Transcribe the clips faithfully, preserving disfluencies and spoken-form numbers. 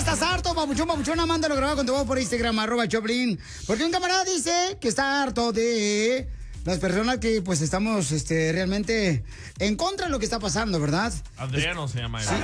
estás harto, papuchón, papuchona? Mándalo grabado con tu voz por Instagram, arroba Choplin. Porque un camarada dice que está harto de las personas que, pues, estamos este, realmente en contra de lo que está pasando, ¿verdad? Adriano es... se llama él. Sí.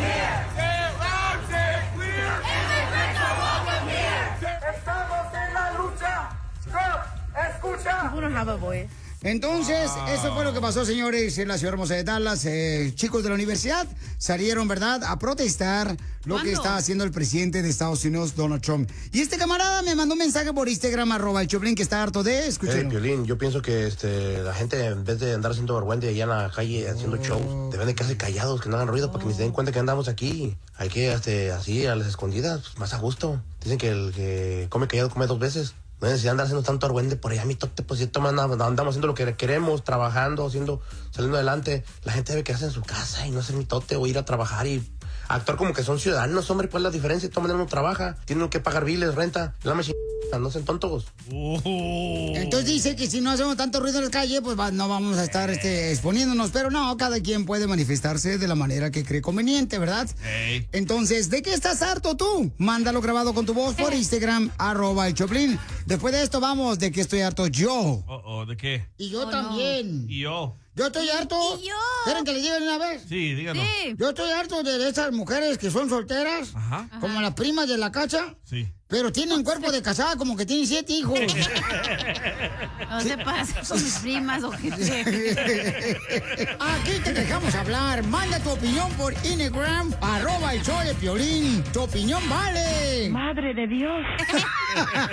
Estamos en la lucha. Escucha. We don't have a voice. Entonces, wow. Eso fue lo que pasó, señores, en la ciudad hermosa de Dallas. Eh, chicos de la universidad salieron, ¿verdad?, a protestar lo ¿Cuándo? que está haciendo el presidente de Estados Unidos, Donald Trump. Y este camarada me mandó un mensaje por Instagram, arroba el Choplin, que está harto de escuchar. Hey, Piolín, yo pienso que este, la gente, en vez de andar haciendo vergüenza allá en la calle haciendo oh. shows, deben de quedarse callados, que no hagan ruido, oh. para que ni se den cuenta que andamos aquí. Hay que, este, así, a las escondidas, pues, más a gusto. Dicen que el que come callado come dos veces. No hay necesidad de andar haciendo tanto argüende por allá, mi tote, pues si andamos haciendo lo que queremos, trabajando, haciendo, saliendo adelante. La gente debe quedarse en su casa y no hacer mi tote o ir a trabajar y actuar como que son ciudadanos, hombre. ¿Cuál es la diferencia? De todas maneras uno trabaja, tienen que pagar biles, renta, la machina, no sean tontos. Uh. Entonces dice que si no hacemos tanto ruido en la calle, pues va, no vamos a estar este, exponiéndonos, pero no, cada quien puede manifestarse de la manera que cree conveniente, ¿verdad? Hey. Entonces, ¿de qué estás harto tú? Mándalo grabado con tu voz por Instagram, arroba el Choplin. Después de esto vamos, ¿de qué estoy harto yo? Oh, oh, ¿de qué? Y yo oh, también. No. Y yo. Yo estoy harto. ¿Y yo? ¿Quieren que le lleven una vez? Sí, díganos. Sí. Yo estoy harto de esas mujeres que son solteras, Ajá. como las primas de la cacha. Sí. Pero tienen cuerpo de casada, como que tienen siete hijos. No se pasa con mis primas o qué. Aquí te dejamos hablar. Manda tu opinión por Instagram, arroba el show de Piolín. Tu opinión vale. Madre de Dios.